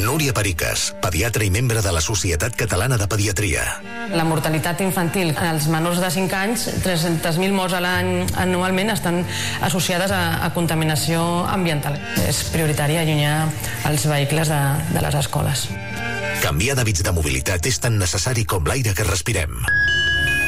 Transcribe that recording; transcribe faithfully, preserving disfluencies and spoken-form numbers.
Núria Pericas, pediatra i membre de la Societat Catalana de Pediatria. La mortalitat infantil als menors de cinc anys, tres-centes mil morts a l'any anualment, estan associades a, a contaminació ambiental. És prioritari allunyar els vehicles de, de les escoles. Canviar d'hàbits de mobilitat és tan necessari com l'aire que respirem.